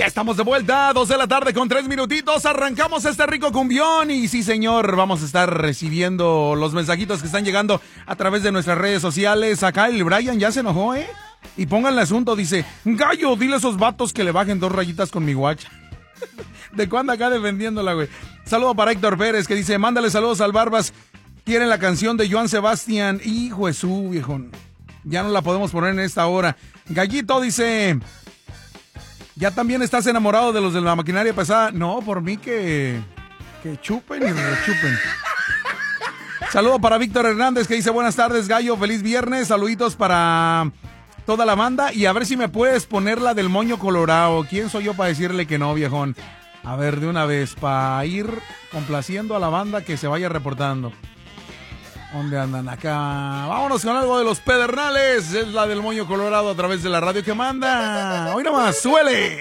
Ya estamos de vuelta, 2 de la tarde con 3 minutitos. Arrancamos este rico cumbión. Y sí, señor, vamos a estar recibiendo los mensajitos que están llegando a través de nuestras redes sociales. Acá el Brian ya se enojó, ¿eh? Y pongan el asunto, dice: Gallo, dile a esos vatos que le bajen 2 rayitas con mi guacha. ¿De cuándo acá defendiéndola, güey? Saludo para Héctor Pérez, que dice: mándale saludos al Barbas. Quieren la canción de Joan Sebastián. Hijo de su viejo. Ya no la podemos poner en esta hora. Gallito dice: ¿ya también estás enamorado de los de la maquinaria pesada? No, por mí que chupen y rechupen. Saludo para Víctor Hernández, que dice: buenas tardes, Gallo, feliz viernes. Saluditos para toda la banda. Y a ver si me puedes poner la del moño colorado. ¿Quién soy yo para decirle que no, viejón? A ver, de una vez, para ir complaciendo a la banda que se vaya reportando. ¿Dónde andan acá? Vámonos con algo de los Pedernales. Es la del moño colorado a través de la radio que manda. Hoy nomás, suele.